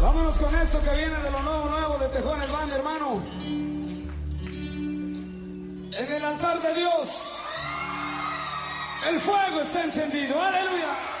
Vámonos con esto que viene de lo nuevo de Tejones Band, hermano. En el altar de Dios, el fuego está encendido. ¡Aleluya!